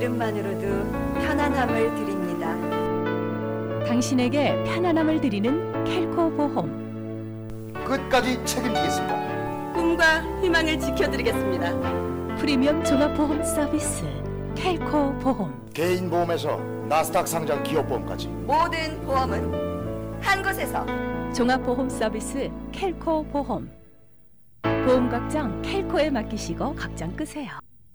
이름만으로도 편안함을 드립니다. 당신에게 편안함을 드리는 켈코 보험. 끝까지 책임지겠습니다. 꿈과 희망을 지켜드리겠습니다. 프리미엄 종합보험 서비스 켈코 보험. 개인 보험에서 나스닥 상장 기업보험까지 모든 보험은 한 곳에서. 종합보험 서비스 켈코 보험. 보험 걱정 켈코에 맡기시고 걱정 끄세요.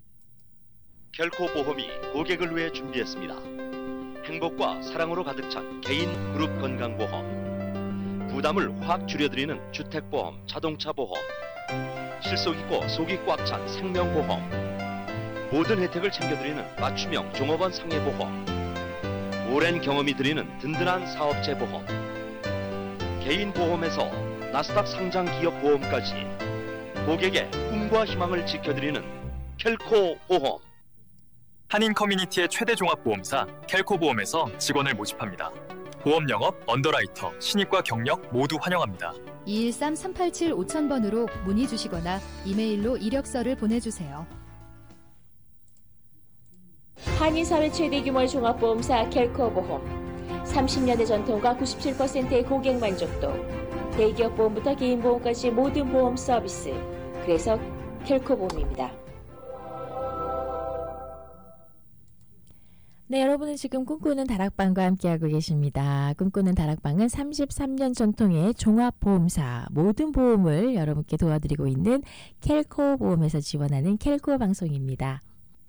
켈코 보험이 고객을 위해 준비했습니다. 행복과 사랑으로 가득 찬 개인 그룹 건강보험, 부담을 확 줄여드리는 주택보험, 자동차보험, 실속 있고 속이 꽉 찬 생명보험, 모든 혜택을 챙겨드리는 맞춤형 종업원 상해보험, 오랜 경험이 드리는 든든한 사업체보험, 개인 보험에서 나스닥 상장 기업 보험까지 고객의 꿈과 희망을 지켜드리는 켈코 보험. 한인 커뮤니티의 최대 종합보험사 켈코보험에서 직원을 모집합니다. 보험 영업, 언더라이터, 신입과 경력 모두 환영합니다. 213-387-5000번으로 문의 주시거나 이메일로 이력서를 보내주세요. 한인사회 최대 규모의 종합보험사 켈코보험. 30년의 전통과 97%의 고객 만족도. 대기업 보험부터 개인 보험까지 모든 보험 서비스. 그래서 켈코보험입니다. 네, 여러분은 지금 꿈꾸는 다락방과 함께하고 계십니다. 꿈꾸는 다락방은 33년 전통의 종합보험사 모든 보험을 여러분께 도와드리고 있는 켈코 보험에서 지원하는 켈코 방송입니다.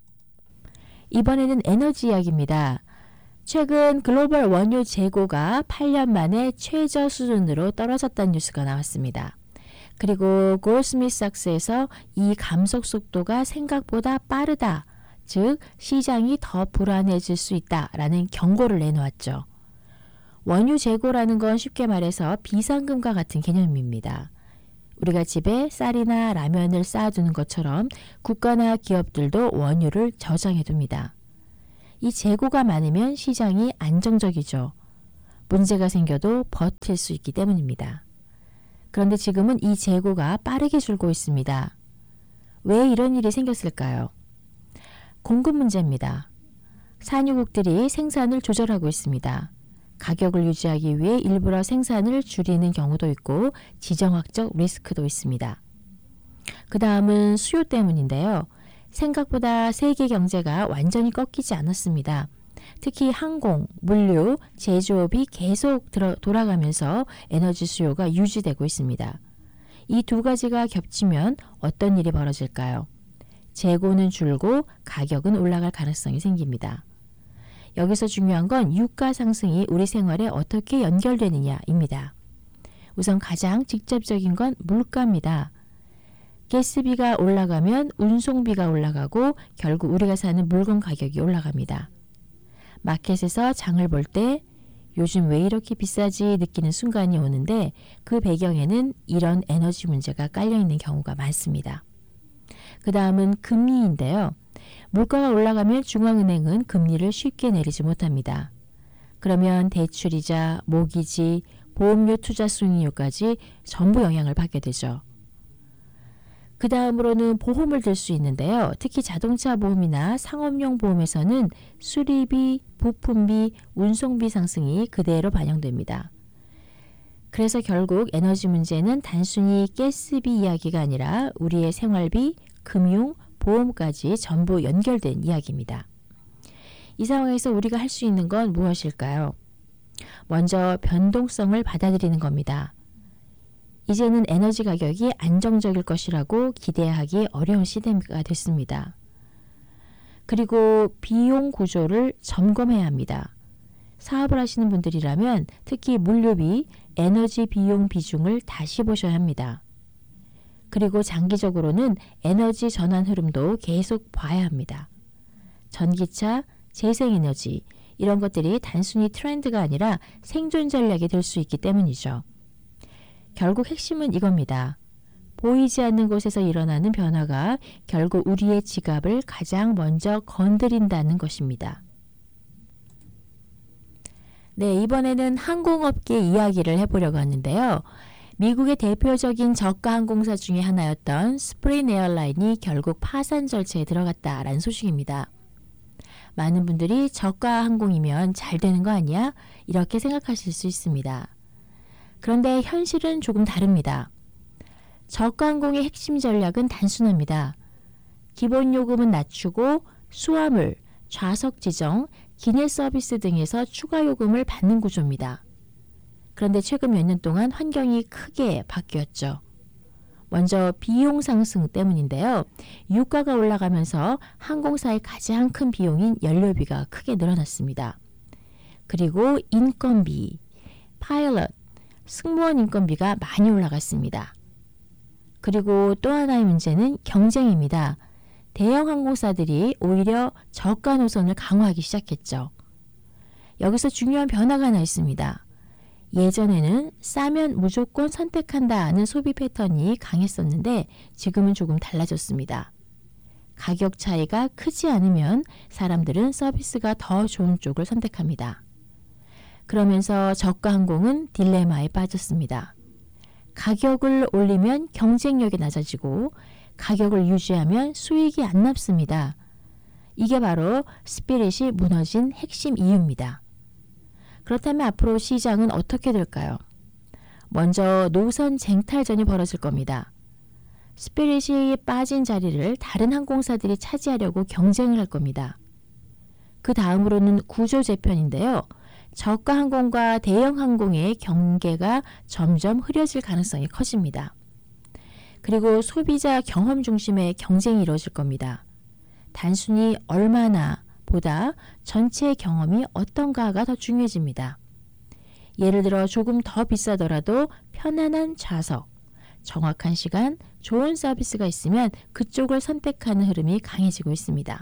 이번에는 에너지 이야기입니다. 최근 글로벌 원유 재고가 8년 만에 최저 수준으로 떨어졌다는 뉴스가 나왔습니다. 그리고 골스미스삭스에서 이 감속 속도가 생각보다 빠르다. 즉 시장이 더 불안해질 수 있다라는 경고를 내놓았죠. 원유 재고라는 건 쉽게 말해서 비상금과 같은 개념입니다. 우리가 집에 쌀이나 라면을 쌓아두는 것처럼 국가나 기업들도 원유를 저장해둡니다. 이 재고가 많으면 시장이 안정적이죠. 문제가 생겨도 버틸 수 있기 때문입니다. 그런데 지금은 이 재고가 빠르게 줄고 있습니다. 왜 이런 일이 생겼을까요? 공급 문제입니다. 산유국들이 생산을 조절하고 있습니다. 가격을 유지하기 위해 일부러 생산을 줄이는 경우도 있고 지정학적 리스크도 있습니다. 그 다음은 수요 때문인데요. 생각보다 세계 경제가 완전히 꺾이지 않았습니다. 특히 항공, 물류, 제조업이 계속 돌아가면서 에너지 수요가 유지되고 있습니다. 이 두 가지가 겹치면 어떤 일이 벌어질까요? 재고는 줄고 가격은 올라갈 가능성이 생깁니다. 여기서 중요한 건 유가 상승이 우리 생활에 어떻게 연결되느냐입니다. 우선 가장 직접적인 건 물가입니다. 가스비가 올라가면 운송비가 올라가고 결국 우리가 사는 물건 가격이 올라갑니다. 마켓에서 장을 볼 때 요즘 왜 이렇게 비싸지 느끼는 순간이 오는데 그 배경에는 이런 에너지 문제가 깔려있는 경우가 많습니다. 그 다음은 금리인데요. 물가가 올라가면 중앙은행은 금리를 쉽게 내리지 못합니다. 그러면 대출이자, 모기지, 보험료 투자 수익률까지 전부 영향을 받게 되죠. 그 다음으로는 보험을 들 수 있는데요. 특히 자동차 보험이나 상업용 보험에서는 수리비, 부품비, 운송비 상승이 그대로 반영됩니다. 그래서 결국 에너지 문제는 단순히 가스비 이야기가 아니라 우리의 생활비, 금융, 보험까지 전부 연결된 이야기입니다. 이 상황에서 우리가 할 수 있는 건 무엇일까요? 먼저 변동성을 받아들이는 겁니다. 이제는 에너지 가격이 안정적일 것이라고 기대하기 어려운 시대가 됐습니다. 그리고 비용 구조를 점검해야 합니다. 사업을 하시는 분들이라면 특히 물류비, 에너지 비용 비중을 다시 보셔야 합니다. 그리고 장기적으로는 에너지 전환 흐름도 계속 봐야 합니다. 전기차, 재생에너지 이런 것들이 단순히 트렌드가 아니라 생존 전략이 될 수 있기 때문이죠. 결국 핵심은 이겁니다. 보이지 않는 곳에서 일어나는 변화가 결국 우리의 지갑을 가장 먼저 건드린다는 것입니다. 네, 이번에는 항공업계 이야기를 해보려고 하는데요. 미국의 대표적인 저가 항공사 중에 하나였던 스프린 에어라인이 결국 파산 절차에 들어갔다라는 소식입니다. 많은 분들이 저가 항공이면 잘 되는 거 아니야? 이렇게 생각하실 수 있습니다. 그런데 현실은 조금 다릅니다. 저가 항공의 핵심 전략은 단순합니다. 기본 요금은 낮추고 수화물, 좌석 지정, 기내 서비스 등에서 추가 요금을 받는 구조입니다. 그런데 최근 몇 년 동안 환경이 크게 바뀌었죠. 먼저 비용 상승 때문인데요. 유가가 올라가면서 항공사의 가장 큰 비용인 연료비가 크게 늘어났습니다. 그리고 인건비, 파일럿, 승무원 인건비가 많이 올라갔습니다. 그리고 또 하나의 문제는 경쟁입니다. 대형 항공사들이 오히려 저가 노선을 강화하기 시작했죠. 여기서 중요한 변화가 하나 있습니다. 예전에는 싸면 무조건 선택한다 하는 소비 패턴이 강했었는데 지금은 조금 달라졌습니다. 가격 차이가 크지 않으면 사람들은 서비스가 더 좋은 쪽을 선택합니다. 그러면서 저가 항공은 딜레마에 빠졌습니다. 가격을 올리면 경쟁력이 낮아지고 가격을 유지하면 수익이 안 남습니다. 이게 바로 스피릿이 무너진 핵심 이유입니다. 그렇다면 앞으로 시장은 어떻게 될까요? 먼저 노선 쟁탈전이 벌어질 겁니다. 스피릿이 빠진 자리를 다른 항공사들이 차지하려고 경쟁을 할 겁니다. 그 다음으로는 구조 재편인데요. 저가 항공과 대형 항공의 경계가 점점 흐려질 가능성이 커집니다. 그리고 소비자 경험 중심의 경쟁이 이루어질 겁니다. 단순히 얼마나 보다 전체 경험이 어떤가가 더 중요해집니다. 예를 들어 조금 더 비싸더라도 편안한 좌석, 정확한 시간, 좋은 서비스가 있으면 그쪽을 선택하는 흐름이 강해지고 있습니다.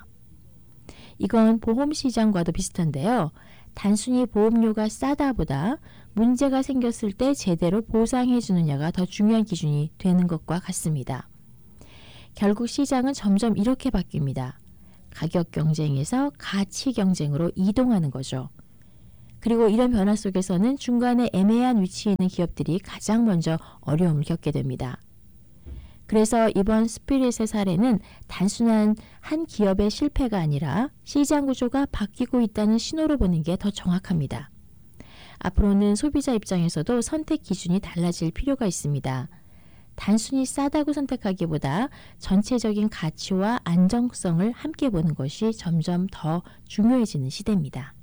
이건 보험 시장과도 비슷한데요. 단순히 보험료가 싸다보다 문제가 생겼을 때 제대로 보상해 주느냐가 더 중요한 기준이 되는 것과 같습니다. 결국 시장은 점점 이렇게 바뀝니다. 가격 경쟁에서 가치 경쟁으로 이동하는 거죠. 그리고 이런 변화 속에서는 중간에 애매한 위치에 있는 기업들이 가장 먼저 어려움을 겪게 됩니다. 그래서 이번 스피릿의 사례는 단순한 한 기업의 실패가 아니라 시장 구조가 바뀌고 있다는 신호로 보는 게 더 정확합니다. 앞으로는 소비자 입장에서도 선택 기준이 달라질 필요가 있습니다. 단순히 싸다고 선택하기보다 전체적인 가치와 안정성을 함께 보는 것이 점점 더 중요해지는 시대입니다.